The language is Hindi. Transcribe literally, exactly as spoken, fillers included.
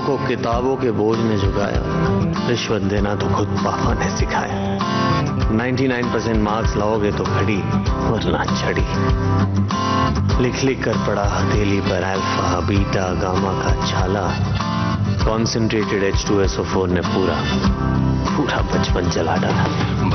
को किताबों के बोझ ने झुकाया, रिश्वत देना तो खुद पापा ने सिखाया। निन्यानवे परसेंट मार्क्स लाओगे तो घड़ी वरना छड़ी। लिख लिख कर पड़ा हथेली पर अल्फा बीटा गामा का छाला। Concentrated H two S O four ने पूरा पूरा बचपन जला डाला।